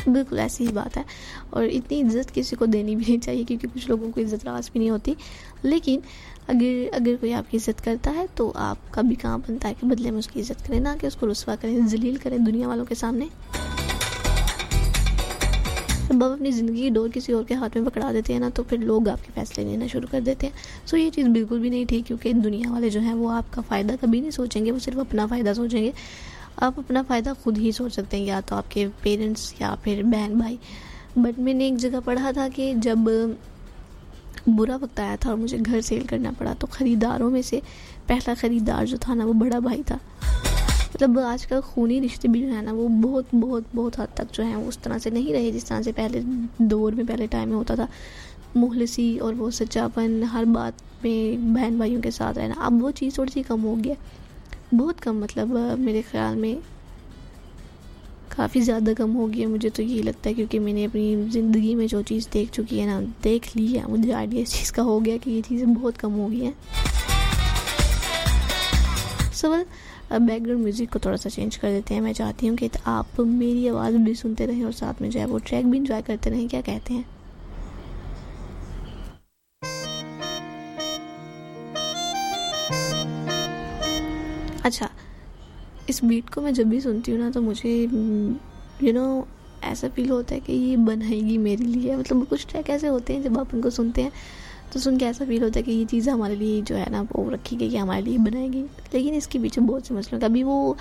बिल्कुल ऐसी ही बात है। और इतनी इज़्ज़त किसी को देनी भी नहीं चाहिए, क्योंकि कुछ लोगों को इज़्ज़त रास भी नहीं होती। लेकिन अगर अगर कोई आपकी इज़्ज़त करता है तो आपका भी काम बनता है कि बदले में उसकी इज़्ज़त करें, ना कि उसको रुस्वा करें, ज़लील करें दुनिया वालों के सामने। जब आप अपनी ज़िंदगी की डोर किसी और के हाथ में पकड़ा देते हैं ना, तो फिर लोग आपके फ़ैसले लेना शुरू कर देते हैं। सो ये चीज़ बिल्कुल भी नहीं ठीक, क्योंकि दुनिया वाले जो हैं वो आपका फ़ायदा कभी नहीं सोचेंगे, वो सिर्फ अपना फ़ायदा सोचेंगे। आप अपना फ़ायदा खुद ही सोच सकते हैं, या तो आपके पेरेंट्स या फिर बहन भाई। बट मैंने एक जगह पढ़ा था कि जब बुरा वक्त आया था और मुझे घर सेल करना पड़ा, तो ख़रीदारों में से पहला ख़रीदार जो था ना, वो बड़ा भाई था। मतलब आजकल खूनी रिश्ते भी जो है ना, वो बहुत बहुत बहुत हद तक जो है उस तरह से नहीं रहे जिस तरह से पहले दौर में, पहले टाइम में होता था। मुखलिसी और वो सच्चापन, हर बात में बहन भाइयों के साथ रहना, अब वो चीज़ थोड़ी सी कम हो गई है, बहुत कम। मतलब मेरे ख्याल में काफ़ी ज़्यादा कम हो गई है, मुझे तो यही लगता है, क्योंकि मैंने अपनी ज़िंदगी में जो चीज़ देख चुकी है ना, देख ली है, मुझे आइडिया इस चीज़ का हो गया कि ये चीज़ें बहुत कम हो गई हैं। सवाल बैकग्राउंड म्यूज़िक को थोड़ा सा चेंज कर देते हैं। मैं चाहती हूँ कि आप मेरी आवाज़ भी सुनते रहें और साथ में जो है वो ट्रैक भी इंजॉय करते रहें। क्या कहते हैं? अच्छा, इस बीट को मैं जब भी सुनती हूँ ना, तो मुझे ऐसा फील होता है कि ये बनाएगी मेरे लिए। मतलब कुछ ट्रैक ऐसे होते हैं जब आप उनको सुनते हैं तो सुन के ऐसा फील होता है कि ये चीज़ हमारे लिए जो है ना वो रखी गई है, हमारे लिए बनाएगी। लेकिन इसके पीछे बहुत से मसले हैं। कभी वो